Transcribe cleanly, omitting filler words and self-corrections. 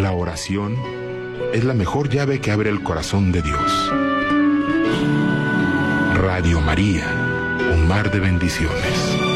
La oración es la mejor llave que abre el corazón de Dios. Radio María, un mar de bendiciones.